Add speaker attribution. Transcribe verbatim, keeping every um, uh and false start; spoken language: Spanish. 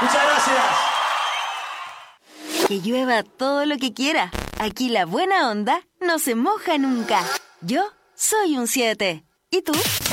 Speaker 1: Muchas gracias.
Speaker 2: Que llueva todo lo que quiera. Aquí la buena onda no se moja nunca. Yo soy un siete. ¿Y tú?